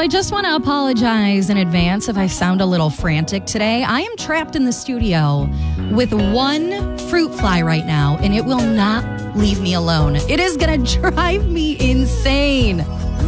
I just want to apologize in advance if I sound a little frantic today. I am trapped in the studio with one fruit fly right now, and it will not leave me alone. It is going to drive me insane.